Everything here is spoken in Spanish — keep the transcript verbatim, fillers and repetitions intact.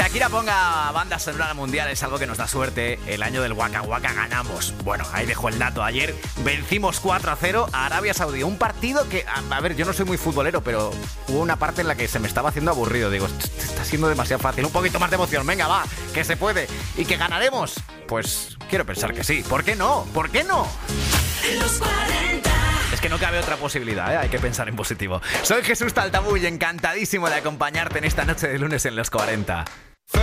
Shakira ponga banda sonora mundial es algo que nos da suerte. El año del Waka Waka ganamos. Bueno, ahí dejo el dato. Ayer vencimos cuatro a cero a Arabia Saudí. Un partido que, a, a ver, yo no soy muy futbolero, pero hubo una parte en la que se me estaba haciendo aburrido. Digo, está siendo demasiado fácil. Un poquito más de emoción. Venga, va, que se puede. ¿Y que ganaremos? Pues quiero pensar que sí. ¿Por qué no? ¿Por qué no? Los cuarenta. Es que no cabe otra posibilidad, ¿eh? Hay que pensar en positivo. Soy Jesús Taltabú y encantadísimo de acompañarte en esta noche de lunes en Los cuarenta.